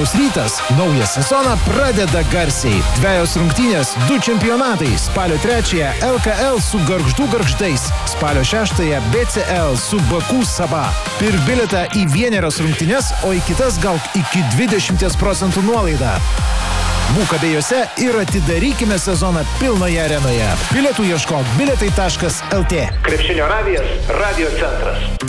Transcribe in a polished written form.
Klaipėdos Rytas naują sezoną pradeda garsiai. 2 rungtynės, 2 čempionatai. Spalio 3 LKL su Gargždų Gargždais. Spalio 6 BCL su Baku Saba. Pirk bilietą į vienerias rungtynes, o į kitas gauk iki 20% nuolaidą. Būk abiejose ir atidarykime sezoną pilnoje arenoje. Bilietų ieškok bilietai.lt. Krepšinio radijas, Radio centras.